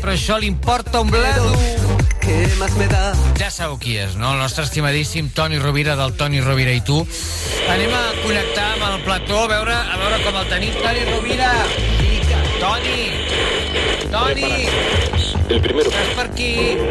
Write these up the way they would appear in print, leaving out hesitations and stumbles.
però això li importa un bledo. Ja sabeu qui és, no? El nostre estimadíssim Toni Rovira, del Toni Rovira i tu. Anem a connectar amb el plató, a veure com el tenim. Toni Rovira! Toni! Estàs per aquí?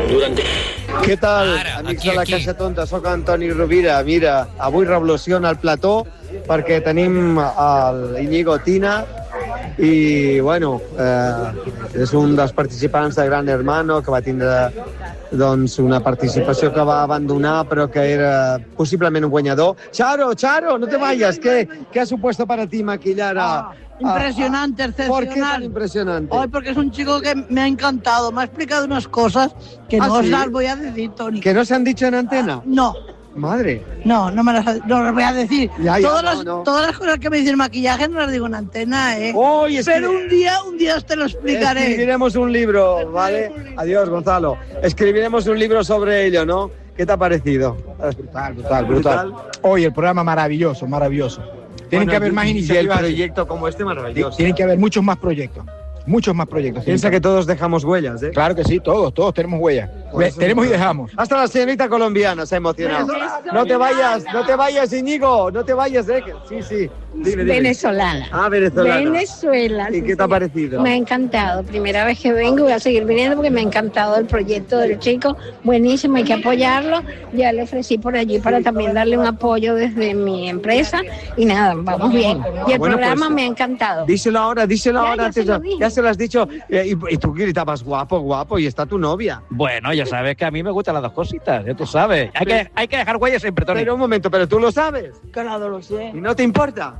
Què tal, amics de la Caixa Tonta? Soc en Toni Rovira. Mira, avui revoluciona el plató perquè tenim l'Iñigo Tina i, bueno, és un dels participants de Gran Hermano que va tindre doncs, una participació que va abandonar però que era possiblement un guanyador. Charo, no te vayas. ¿Qué ha supuesto para ti maquillar a... Impresionante, excepcional. ¿Por qué tan impresionante? Hoy porque es un chico que me ha encantado. Me ha explicado unas cosas que no os las voy a decir, Toni. ¿Que no se han dicho en antena? No. Madre. No me las voy a decir. Todas las cosas que me dicen maquillaje no las digo en antena, ¿eh? Pero un día os te lo explicaré. Escribiremos un libro, ¿vale? Adiós, Gonzalo. Escribiremos un libro sobre ello, ¿no? ¿Qué te ha parecido? Brutal. Hoy el programa maravilloso. Tienen que haber más iniciativas. Y el proyecto como este maravilloso. Tienen que haber muchos más proyectos. Piensa que todos dejamos huellas, ¿eh? Claro que sí, todos tenemos huellas. Tenemos y dejamos. Hasta la señorita colombiana se ha emocionado. No te vayas, Íñigo, no te vayas, ¿eh? Sí. Dime. Venezolana. Venezolana. Venezuela. ¿Y qué te ha parecido? Me ha encantado. Primera vez que vengo, voy a seguir viniendo porque me ha encantado el proyecto del chico. Buenísimo, hay que apoyarlo. Ya le ofrecí por allí para también darle un apoyo desde mi empresa. Y nada, vamos bien. Y el programa me ha encantado. Díselo ahora. Ya Se lo has dicho. Y tú gritabas guapo, y está tu novia. Bueno, ya sabes que a mí me gustan las dos cositas, ya tú sabes. Hay que dejar huellas siempre, Toni. Pero un momento, ¿pero tú lo sabes? Claro, lo sé. ¿Y no te importa?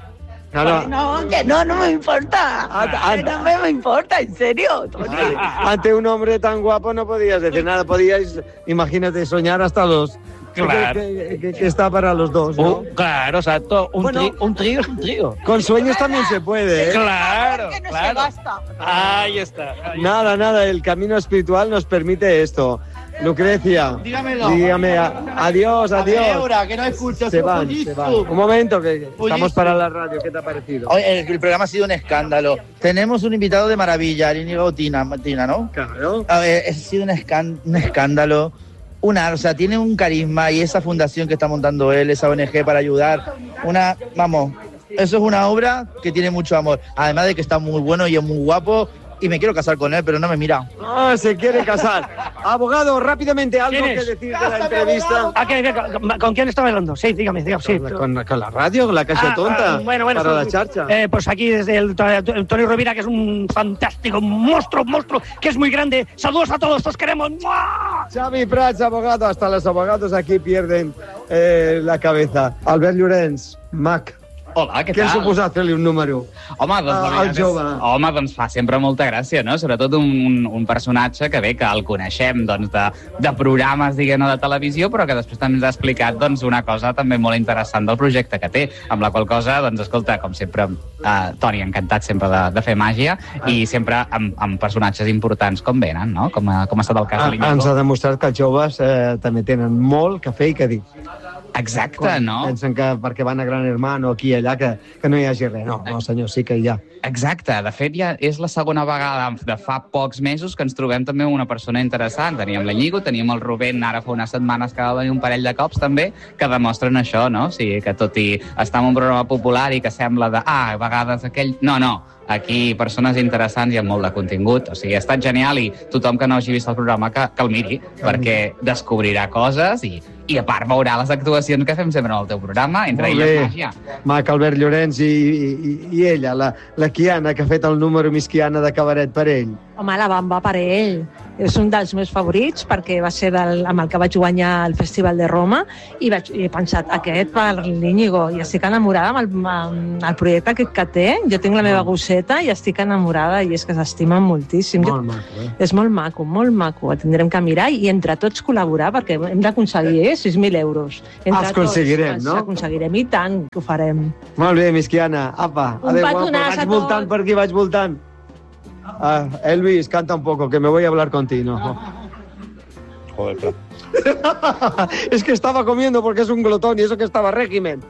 No me importa. No me importa, en serio, Toni. Ante un hombre tan guapo no podías decir nada. Podíais, imagínate, soñar hasta los... Claro. Que está para los dos, ¿no? Claro, exacto. Un trío es un trío. Con sueños también se puede, ¿eh? Claro. Se gasta. Ahí está. Nada, el camino espiritual nos permite esto. Lucrecia, dígame adiós. Ahora, que no escucho. Se van. Un momento, que estamos para la radio. ¿Qué te ha parecido? El programa ha sido un escándalo. Tenemos un invitado de maravilla, Íñigo Tina, ¿no? Claro. A ver, ha sido un escándalo. O sea, tiene un carisma y esa fundación que está montando él, esa ONG para ayudar, eso es una obra que tiene mucho amor. Además de que está muy bueno y es muy guapo y me quiero casar con él, pero no me mira. Se quiere casar. Abogado, rápidamente, algo que decir de la entrevista. ¿Con quién estaba hablando? Sí, dígame. Sí. Con la radio, con la Caixa Tonta. Bueno, para la charcha. Pues aquí desde el Toni Rovira, que es un fantástico monstruo, que es muy grande. Saludos a todos, os queremos. ¡Mua! Xavi Prats, abogado. Hasta los abogados aquí pierden la cabeza. Albert Llorens, Mac. Hola, què tal? Què tal? suposa fer-li un número? Home, doncs fa sempre molta gràcia, no? Sobretot un personatge que bé, que el coneixem doncs, de programes, diguem-ne, de televisió, però que després també ens ha explicat doncs, una cosa també molt interessant del projecte que té, amb la qual cosa, doncs, escolta, com sempre, Toni, encantat sempre de fer màgia i sempre amb personatges importants com venen, no? Com ha estat el cas de l'Iñigo. Ens ha demostrat que els joves també tenen molt que fer i que dir. Exacte, no? Pensen que perquè van a Gran Hermano aquí i allà que no hi hagi res. No, senyor, sí que hi ha. Exacte. De fet, ja és la segona vegada de fa pocs mesos que ens trobem també una persona interessant. Teníem l'Iñigo, teníem el Rubén, ara fa unes setmanes que va venir un parell de cops també, que demostren això, no? O sigui, que tot i estar en un programa popular i que sembla a vegades aquell... No. Aquí persones interessants i amb molt de contingut. O sigui, ha estat genial i tothom que no hagi vist el programa que el miri, perquè descobrirà coses i a part veurà les actuacions que fem sempre en el teu programa, entre elles màgia. Mac, Albert Llorens i ella, la Kiana, que ha fet el número Miss Kiana de cabaret per ell. Home, la bamba per ell. És un dels meus favorits perquè va ser amb el que vaig guanyar el Festival de Roma i he pensat, aquest per l'Iñigo, i estic enamorada amb el projecte aquest que té. Jo tinc la meva gosseta i estic enamorada i és que s'estimen moltíssim. Molt maco, És molt maco. El tindrem que mirar i entre tots col·laborar perquè hem d'aconseguir 6.000 euros. Els aconseguirem, no? Els aconseguirem i tant que ho farem. Molt bé, Miss Kiana. Apa, adéu, vaig voltant per aquí, vaig voltant. Elvis, canta un poco, que me voy a hablar contigo. joder. Es que estaba comiendo porque es un glotón y eso que estaba régimen.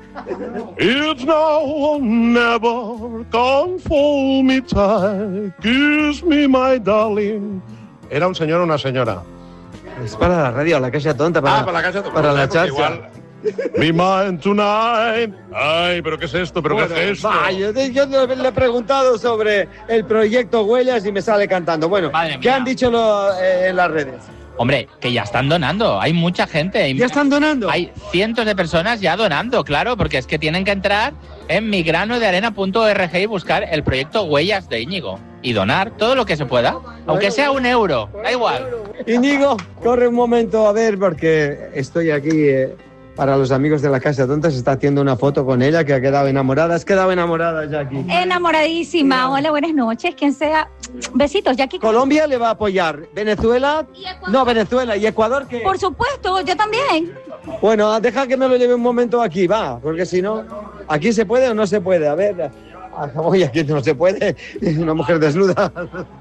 It's now or never, come fool me tight, kiss me my darling. ¿Era un señor o una señora? Es para la radio, la Caixa Tonta. Para la Caixa Tonta. Para la charcha. Igual. Be mine tonight. Ay, ¿pero qué es esto? ¿Pero bueno, qué es esto? Yo le he preguntado sobre el proyecto Huellas y me sale cantando. Bueno, ¿qué han dicho en las redes? Hombre, que ya están donando, hay mucha gente. ¿Ya están donando? Hay cientos de personas ya donando, claro, porque es que tienen que entrar en migranodearena.org y buscar el proyecto Huellas de Íñigo y donar todo lo que se pueda, aunque sea €1, da igual. Íñigo, corre un momento a ver, porque estoy aquí... Para los amigos de la Caixa Tonta se está haciendo una foto con ella que ha quedado enamorada. ¿Has quedado enamorada, Jackie? Enamoradísima. Hola, buenas noches. Quien sea. Besitos, Jackie. Colombia le va a apoyar. ¿Venezuela? No, Venezuela. ¿Y Ecuador qué? Por supuesto, yo también. Bueno, deja que me lo lleve un momento aquí, va. Porque si no, ¿aquí se puede o no se puede? A ver, oye, aquí no se puede. Una mujer desnuda.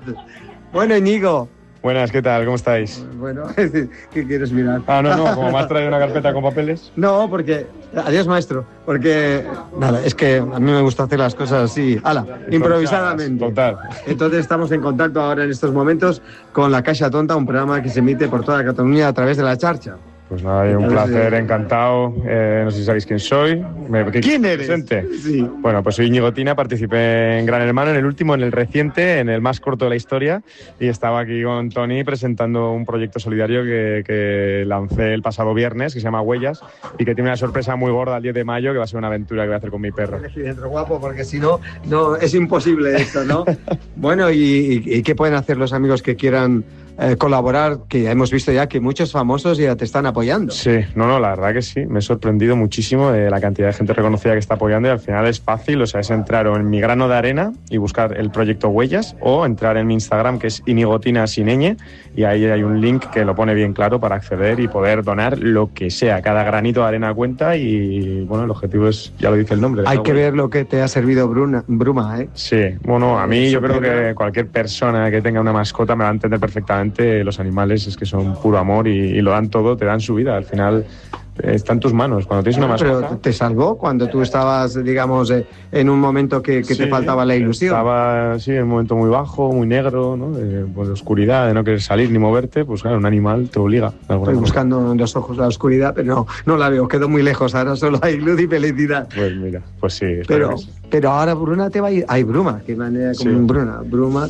Bueno, Íñigo. Buenas, ¿qué tal? ¿Cómo estáis? Bueno, ¿qué quieres mirar? No, como me has traído una carpeta con papeles. No, porque... Adiós, maestro. Porque, nada, es que a mí me gusta hacer las cosas así, improvisadamente. Total. Entonces estamos en contacto ahora en estos momentos con La Caixa Tonta, un programa que se emite por toda Cataluña a través de la Charcha. Pues nada, un placer, encantado. No sé si sabéis quién soy. ¿Quién eres? Sí. Bueno, pues soy Íñigo Tina, participé en Gran Hermano, en el último, en el reciente, en el más corto de la historia, y estaba aquí con Tony presentando un proyecto solidario que lancé el pasado viernes, que se llama Huellas, y que tiene una sorpresa muy gorda el 10 de mayo, que va a ser una aventura que voy a hacer con mi perro. Estoy dentro, guapo, porque si no, es imposible esto, ¿no? Bueno, ¿y qué pueden hacer los amigos que quieran colaborar? Que hemos visto ya que muchos famosos ya te están apoyando. Sí, la verdad que sí, me he sorprendido muchísimo de la cantidad de gente reconocida que está apoyando, y al final es fácil, o sea, es entrar o en mi grano de arena y buscar el proyecto Huellas, o entrar en mi Instagram, que es Íñigo Tina sin ñ, y ahí hay un link que lo pone bien claro para acceder y poder donar lo que sea. Cada granito de arena cuenta, y bueno, el objetivo es, ya lo dice el nombre. Hay que ver lo que te ha servido Bruma, ¿eh? Sí, bueno, a mí yo creo que cualquier persona que tenga una mascota me va a entender perfectamente. Los animales es que son puro amor y lo dan todo, te dan su vida. Al final está en tus manos. Cuando tienes una mascota... Pero te salvó cuando tú estabas, digamos, en un momento que te faltaba la ilusión. Estaba, en un momento muy bajo, muy negro, ¿no? De oscuridad, de no querer salir ni moverte. Pues claro, un animal te obliga. Estoy buscando en los ojos la oscuridad, pero no la veo, quedo muy lejos. Ahora solo hay luz y felicidad. Pues mira, pues sí. Pero ahora Bruna te va a ir... Hay Bruma, que manera como Bruna. Bruma.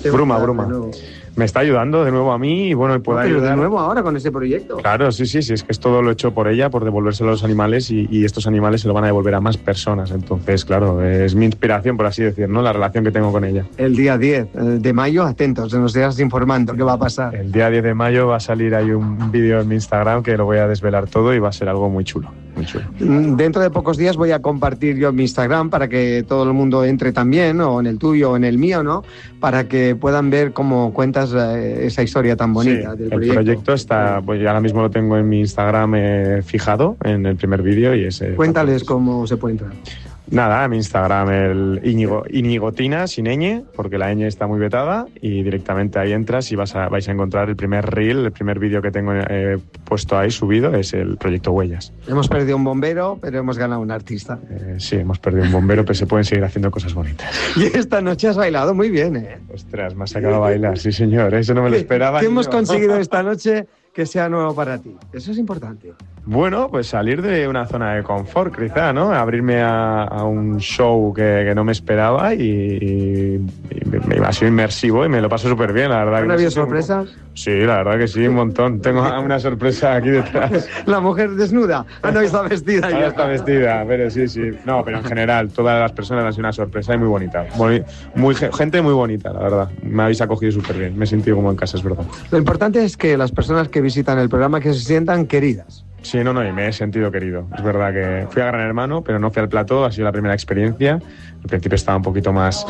Me está ayudando de nuevo a mí y bueno, y puedo ayudar. Pero de nuevo ahora con ese proyecto. Claro, sí, es que es todo lo hecho por ella, por devolvérselo a los animales, y estos animales se lo van a devolver a más personas. Entonces, claro, es mi inspiración, por así decir, ¿no? La relación que tengo con ella. El día 10 de mayo, atentos, nos irás informando qué va a pasar. El día 10 de mayo va a salir ahí un vídeo en mi Instagram que lo voy a desvelar todo y va a ser algo muy chulo. Muy chulo. Dentro de pocos días voy a compartir yo mi Instagram para que todo el mundo entre también, o en el tuyo o en el mío, ¿no? Para que puedan ver cómo cuentas esa historia tan bonita del proyecto. El proyecto está, pues ahora mismo lo tengo en mi Instagram fijado en el primer vídeo y es... Cuéntales cómo se puede entrar. Nada, en mi Instagram el Íñigo Tina sin ñ, porque la ñ está muy vetada, y directamente ahí entras y vais a encontrar el primer reel, el primer vídeo que tengo puesto ahí subido, es el proyecto Huellas. Hemos perdido un bombero, pero hemos ganado un artista. Sí, hemos perdido un bombero, pero se pueden seguir haciendo cosas bonitas. Y esta noche has bailado muy bien, ¿eh? Ostras, me has sacado a bailar, sí señor, eso no me lo esperaba. ¿Qué hemos conseguido esta noche que sea nuevo para ti? Eso es importante. Bueno, pues salir de una zona de confort, quizá, ¿no? Abrirme a un show que no me esperaba y me ha sido inmersivo y me lo paso súper bien, la verdad. ¿No había sorpresas? Sí, la verdad que sí, un montón. Tengo una sorpresa aquí detrás. ¿La mujer desnuda? No, está vestida. Ahora está vestida, pero sí. No, pero en general, todas las personas han sido una sorpresa y muy bonita. Gente muy bonita, la verdad. Me habéis acogido súper bien. Me he sentido como en casa, es verdad. Lo importante es que las personas que visitan el programa que se sientan queridas. Sí, y me he sentido querido. Es verdad que fui a Gran Hermano, pero no fui al plató, ha sido la primera experiencia. Al principio estaba un poquito más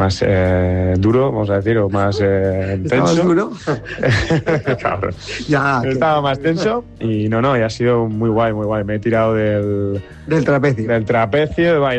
duro, vamos a decir, o más tenso. ¿Estabas duro? Cabrón. Estaba más tenso y y ha sido muy guay. Me he tirado del trapecio. Del trapecio, de bailar.